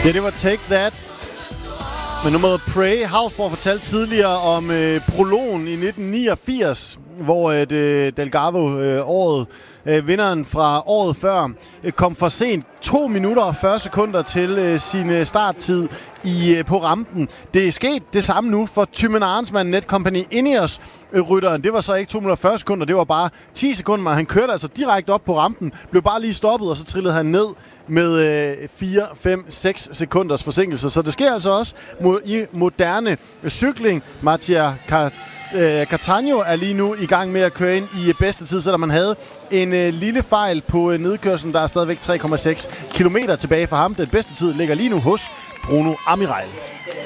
Ja, det var Take That med nummeret Pray. Hausborg fortalte tidligere om prologen i 1989, hvor Delgado, året, vinderen fra året før, kom for sent 2 minutter og 40 sekunder til sin starttid på rampen. Det er sket det samme nu for Thymen Arensman Netcompany Ineos-rytteren. Det var så ikke 2 minutter og 40 sekunder, det var bare 10 sekunder, men han kørte altså direkte op på rampen, blev bare lige stoppet, og så trillede han ned med 4, 5, 6 sekunders forsinkelse. Så det sker altså også i moderne cykling. Mattia Cattaneo er lige nu i gang med at køre ind i bedste tid, selvom man havde en lille fejl på nedkørslen. Der er stadigvæk 3,6 km tilbage for ham. Den bedste tid ligger lige nu hos Bruno Amiral.